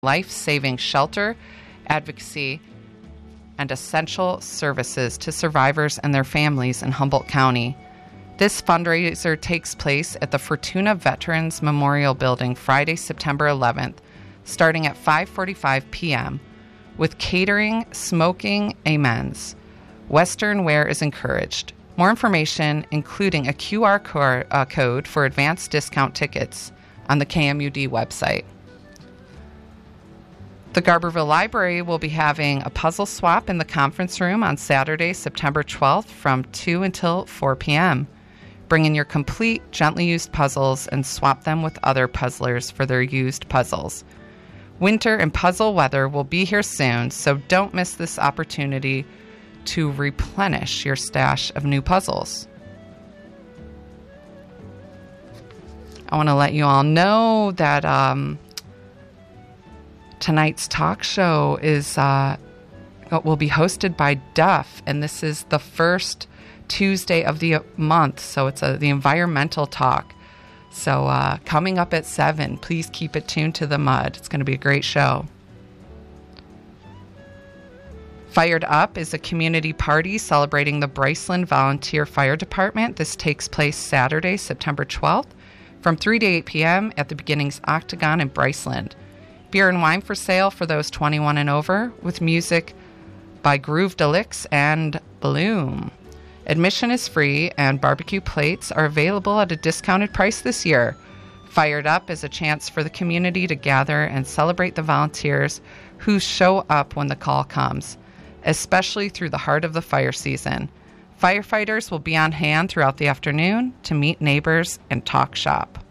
life-saving shelter, advocacy, and essential services to survivors and their families in Humboldt County. This fundraiser takes place at the Fortuna Veterans Memorial Building Friday, September 11th, starting at 5:45 p.m., with catering, smoking, amens. Western wear is encouraged. More information, including a QR code for advanced discount tickets, on the KMUD website. The Garberville Library will be having a puzzle swap in the conference room on Saturday, September 12th from 2 until 4 p.m. Bring in your complete, gently used puzzles and swap them with other puzzlers for their used puzzles. Winter and puzzle weather will be here soon, so don't miss this opportunity to replenish your stash of new puzzles. I want to let you all know that tonight's talk show will be hosted by Duff, and this is the first Tuesday of the month, so it's the environmental talk. So coming up at 7, please keep it tuned to the Mud. It's going to be a great show. Fired Up is a community party celebrating the Bryceland Volunteer Fire Department. This takes place Saturday, September 12th, from 3 to 8 p.m. at the Beginnings Octagon in Bryceland. Beer and wine for sale for those 21 and over, with music by Groove Deluxe and Bloom. Admission is free, and barbecue plates are available at a discounted price this year. Fired Up is a chance for the community to gather and celebrate the volunteers who show up when the call comes, especially through the heart of the fire season. Firefighters will be on hand throughout the afternoon to meet neighbors and talk shop.